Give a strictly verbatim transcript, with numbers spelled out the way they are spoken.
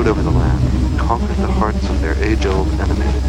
rode over the land, conquered the hearts of their age-old enemies.